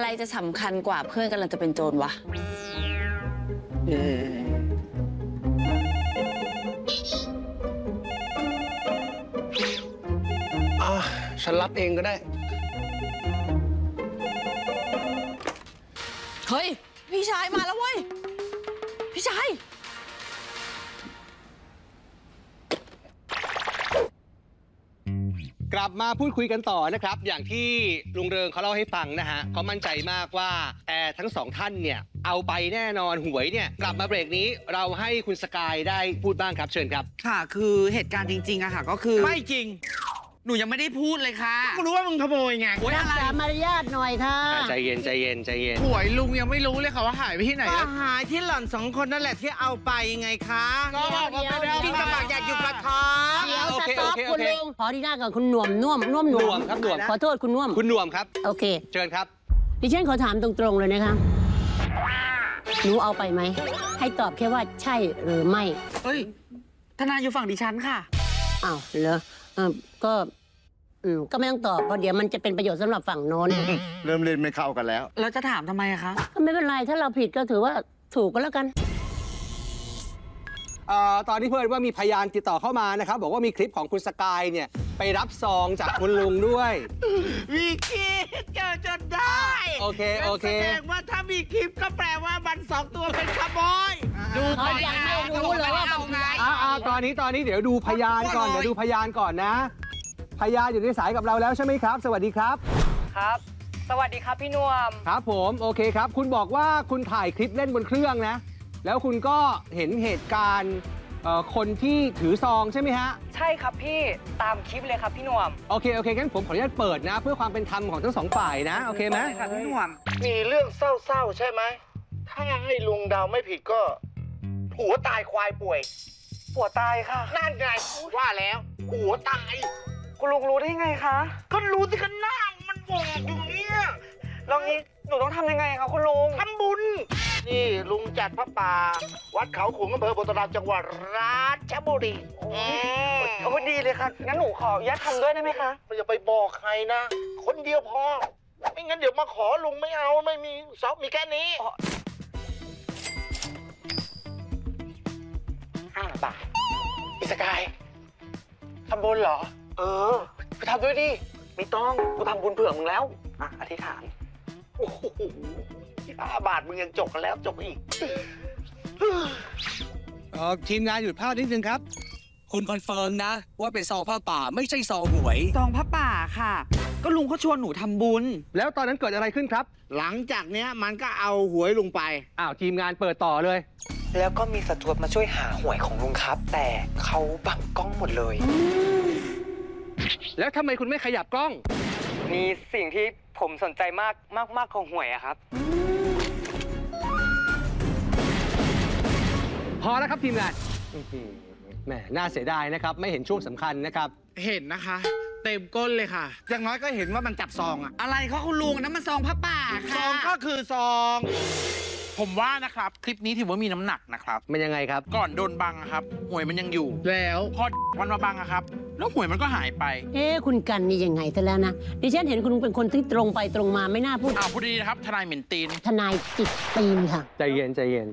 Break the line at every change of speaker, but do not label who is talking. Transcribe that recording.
อะไรจะสำคัญกว่าเพื่อนกำลังจะเป็นโจรวะ
ฉันรับเองก็ได้
เฮ้ยพี่ชายมาแล้วเว้ยพี่ชาย
กลับมาพูดคุยกันต่อนะครับอย่างที่ลุงเริงเขาเล่าให้ฟังนะฮะเขามั่นใจมากว่าทั้งสองท่านเนี่ยเอาไปแน่นอนหวยเนี่ยกลับมาเบรกนี้เราให้คุณสกายได้พูดบ้างครับเชิญครับ
ค่ะคือเหตุการณ์จริงๆอะค่ะก็คือ
ไม่จริง
หนูยังไม่ได้พูดเลยค่ะ
กูรู้ว่ามึงขโมยไง
รักษามารยาทหน่อยค่ะ
ใจเย็นใจเย็นใจเย็น
หวยลุงยังไม่รู้เลยค่ะว่าหายไปที่ไหน
ก็หายที่หล่อน2 คนนั่นแหละที่เอาไปไงคะ
ก็บอกว่าไม่ได้
กินกระบะอยากอยู่กระท้อ
เดี๋ยวสต๊อปคุณลุงขอที่หน้าก่อนคุณหน่วม
ครับหน่วม
ขอโทษคุณน่วม
คุณหน่วมครับ
โอเค
เชิญครับ
ดิฉันขอถามตรงๆเลยนะคะหนูเอาไปไหมให้ตอบแค่ว่าใช่หรือไม่
เฮ้ยทนายอยู่ฝั่งดิฉันค่ะ
อ้าวเหรอก็ไม่ต้องตอบเพราะเดี๋ยวมันจะเป็นประโยชน์สำหรับฝั่งโน้น
เริ่มเล่นไม่เข้ากันแล้ว
แล้วจะถามทำไมอะคะ
ก็ไม่เป็นไรถ้าเราผิดก็ถือว่าถูกก็แล้วกัน
ตอนนี้เพื่อนว่ามีพยานติดต่อเข้ามานะครับบอกว่ามีคลิปของคุณสกายเนี่ยไปรับซองจากคุณลุงด้วย
มีคลิปเจอจนได้
โอเคแส
ดงว่าถ้ามีคลิปก็แปลว่ามัน2 ตัวเป็นขโมย
ดูเขายังไม่รู้เลยว่า
เอาไง
ตอนนี้เดี๋ยวดูพยานก่อนนะพยานอยู่ในสายกับเราแล้วใช่ไหมครับสวัสดีครับ
ครับสวัสดีครับพี่นวม
ครับผมโอเคครับคุณบอกว่าคุณถ่ายคลิปเล่นบนเครื่องนะแล้วคุณก็เห็นเหตุการณ์คนที่ถือซองใช่ไหมฮะ
ใช่ครับพี่ตามคลิปเลยครับพี่นวม
โอเคงั้นผมขออนุญาตเปิดนะเพื่อความเป็นธรรมของทั้ง2 ฝ่ายนะโอเคไหม
ครับพี่นวม
มีเรื่องเศร้าๆใช่ไหมถ้าให้ลุงเดาไม่ผิดก็ผัวตายควายป่วย
ผัวตายค่ะ
นั่นไงว่าแล้วผัวตาย
คุณลุงรู้ได้ไงคะ
ก็รู้ที่กันหน้ามันบอกอยู่เนี่ย
แล้วนี้หนูต้องทำยังไงครับคุณลุง
ทำบุญนี่ลุงจัดพระป่าวัดเขาขุนอำเภอโพธิ์ดำจังหวัดราชบุรี
โอ้ดีเลยค่ะงั้นหนูขออนุญาตทำด้วยได้ไหมคะ
อย่าไปบอกใครนะคนเดียวพอไม่งั้นเดี๋ยวมาขอลุงไม่เอาไม่มีซอฟมีแค่นี้
5 บาทอิสกายทำบุญเหรอไปทำด้วยดิไม่ต้องกูทำบุญเผื่อมึงแล้วอธิษฐาน
โอ้โห5 บาทมึงยังจกกันแล้วจกอีก
ทีมงานหยุดภาพนิดนึงครับ
คุณคอนเฟิร์มนะว่าเป็นซองผ้าป่าไม่ใช่ซองหวย
ซองผ้าป่าค่ะก็ลุงเขาชวนหนูทำบุญ
แล้วตอนนั้นเกิดอะไรขึ้นครับ
หลังจากเนี้ยมันก็เอาหวยลุงไป
ทีมงานเปิดต่อเลย
แล้วก็มีสจวตมาช่วยหาหวยของลุงครับแต่เขาบังกล้องหมดเลย
แล้วทำไมคุณไม่ขยับกล้อง
มีสิ่งที่ผมสนใจมากของหวยอะครับ
พอแล้วครับทีมงานแหมน่าเสียดายนะครับไม่เห็นช่วงสำคัญนะครับ
เห็นนะคะเต็มก้นเลยค่ะ
อย่างน้อยก็เห็นว่ามันจับซอง
อะไรเขาคุณลุงนั้นมันซองผ้าป่าค่ะ
ซองก็คือซองผมว่านะครับคลิปนี้ถือว่ามีน้ำหนักนะครับ
มันยังไงครับ
ก่อนโดนบังครับหวยมันยังอยู่
แล้ว
พอวันมาบังครับแล้วหวยมันก็หายไป
คุณกันนี่ยังไงซะแล้วนะดิฉันเห็นคุณเป็นคนที่ตรงไปตรงมาไม่น่าพูด
พอดีนะครับทนายเหม็นตีน
ทนายจิกตีนค่ะ
ใจเย็น